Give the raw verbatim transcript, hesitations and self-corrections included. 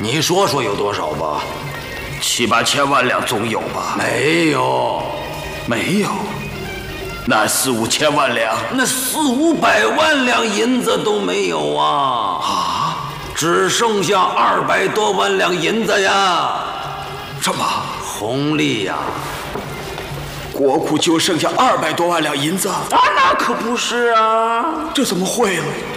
你说说有多少吧？ 七八千万两总有吧？ 没有， 没有。那四五千万两， 那四五百万两银子都没有啊！ 啊， 只剩下二百多万两银子呀！ 什么红利呀？ 国库就剩下二百多万两银子？ 啊，那可不是啊！ 这怎么会了？